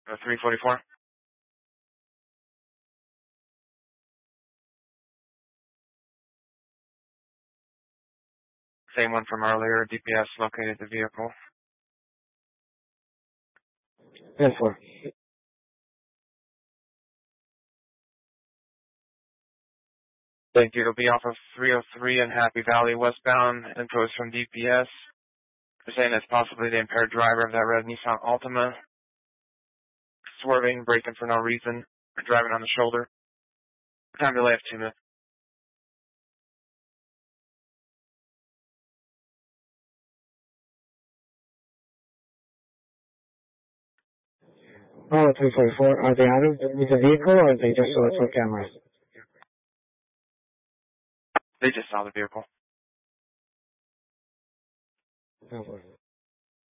344. Same one from earlier. DPS located the vehicle. 10-4. Thank you. It'll be off of 303 in Happy Valley westbound. Info is from DPS. They're saying it's possibly the impaired driver of that red Nissan Altima. Swerving, braking for no reason, driving on the shoulder. Time delay of 2 minutes. Oh, 344. Are they out of the vehicle or they just saw it through cameras? They just saw the vehicle. 10-4.